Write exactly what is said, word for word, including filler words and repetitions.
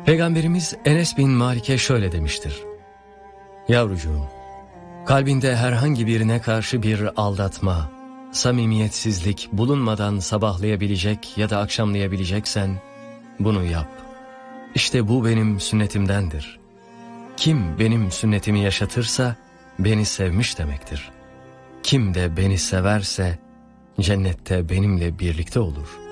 Peygamberimiz Enes bin Malik'e şöyle demiştir: Yavrucuğum, kalbinde herhangi birine karşı bir aldatma, samimiyetsizlik bulunmadan sabahlayabilecek ya da akşamlayabileceksen bunu yap. İşte bu benim sünnetimdendir. Kim benim sünnetimi yaşatırsa beni sevmiş demektir. Kim de beni severse cennette benimle birlikte olur.